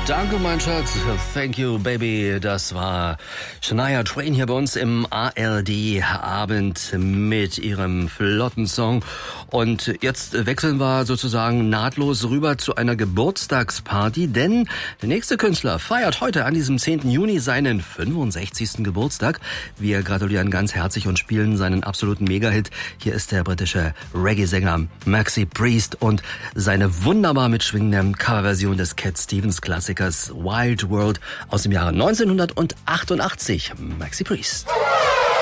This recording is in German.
Danke, mein Schatz. Thank you, baby. Das war Shania Twain hier bei uns im ARD-Abend mit ihrem flotten Song. Und jetzt wechseln wir sozusagen nahtlos rüber zu einer Geburtstagsparty, denn der nächste Künstler feiert heute an diesem 10. Juni seinen 65. Geburtstag. Wir gratulieren ganz herzlich und spielen seinen absoluten Mega-Hit. Hier ist der britische Reggae-Sänger Maxi Priest und seine wunderbar mitschwingende Coverversion des Cat Stevens Klassikers Wild World aus dem Jahre 1988. Maxi Priest.